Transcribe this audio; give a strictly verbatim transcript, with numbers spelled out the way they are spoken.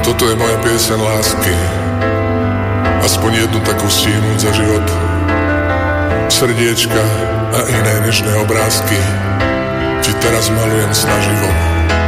Toto je moja pieseň lásky, aspoň jednu takú stihnúť za život. Srdiečka a iné nežné obrázky ti teraz malujem snaživo.